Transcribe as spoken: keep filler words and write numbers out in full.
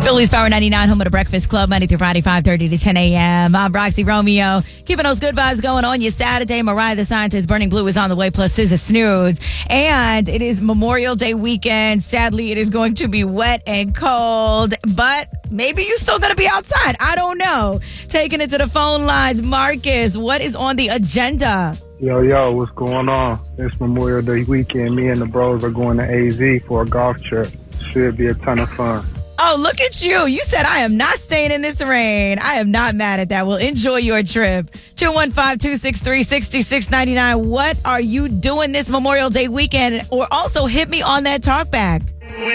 Phillies Power ninety-nine, home of the Breakfast Club, Monday through Friday, five thirty to ten a.m. I'm Roxy Romeo, keeping those good vibes going on your Saturday. Mariah the Scientist, Burning Blue is on the way, plus Scissor Snooze. And it is Memorial Day weekend. Sadly, it is going to be wet and cold, but maybe you're still going to be outside. I don't know. Taking it to the phone lines, Marcus, what is on the agenda? Yo, yo, what's going on? It's Memorial Day weekend. Me and the bros are going to A Z for a golf trip. Should be a ton of fun. Oh, look at you. You said I am not staying in this rain. I am not mad at that. Well, enjoy your trip. two one five, two six three, six six nine nine. What are you doing this Memorial Day weekend? Or also hit me on that talk back.